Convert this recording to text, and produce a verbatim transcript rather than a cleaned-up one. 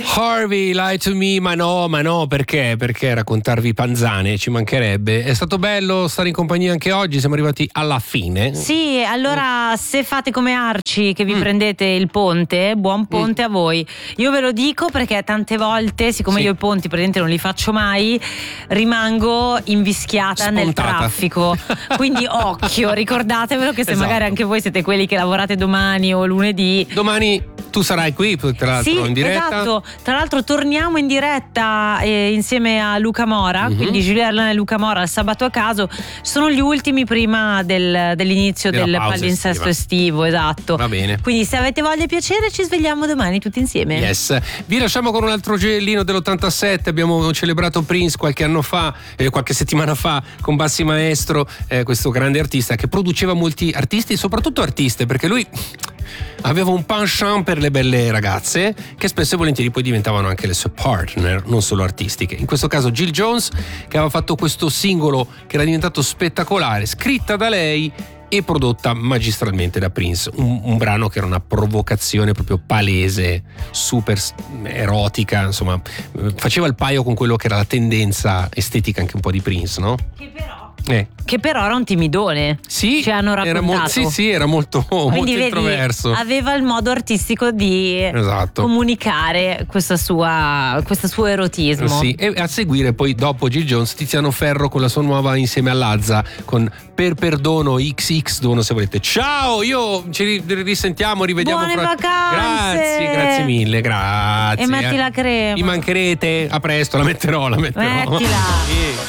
Harvey, Lie to Me, ma no, ma no, perché? Perché raccontarvi panzane, ci mancherebbe. È stato bello stare in compagnia anche oggi, siamo arrivati alla fine. Sì, allora se fate come Arci che vi mm. prendete il ponte, buon ponte mm. a voi. Io ve lo dico perché tante volte, siccome sì. io i ponti praticamente non li faccio mai, rimango invischiata Spontata. nel traffico. Quindi occhio, ricordatevelo che se esatto. magari anche voi siete quelli che lavorate domani o lunedì. Domani tu sarai qui, tra l'altro, sì, in diretta. Esatto, tra l'altro torniamo in diretta eh, insieme a Luca Mora, mm-hmm. quindi Giulia Erlone e Luca Mora, il sabato a caso. Sono gli ultimi prima del, dell'inizio Della del palinsesto estivo, esatto. Va bene. Quindi se avete voglia e piacere ci svegliamo domani tutti insieme. Yes. Vi lasciamo con un altro gioiellino dell'ottantasette. Abbiamo celebrato Prince qualche anno fa, eh, qualche settimana fa, con Bassi Maestro, eh, questo grande artista che produceva molti artisti, soprattutto artiste, perché lui aveva un penchant per le belle ragazze che spesso e volentieri poi diventavano anche le sue partner, non solo artistiche. In questo caso Jill Jones, che aveva fatto questo singolo che era diventato spettacolare, scritta da lei e prodotta magistralmente da Prince, un, un brano che era una provocazione proprio palese, super erotica, insomma faceva il paio con quello che era la tendenza estetica anche un po' di Prince, no? Che però Eh. Che però era un timidone. Sì, ci hanno raccontato. Era mo- sì, sì, era molto, molto Quindi, vedi, introverso. Aveva il modo artistico di esatto. comunicare questa sua, questo suo erotismo. Sì, e a seguire poi dopo Jill Jones, Tiziano Ferro con la sua nuova insieme a Lazza con Per Perdono X X Dono, se volete. Ciao, io ci risentiamo, rivediamo. Buone fra... vacanze. Grazie, grazie mille, grazie. E metti la crema. Mi mancherete, a presto, la metterò, la metterò. Mettila. Sì.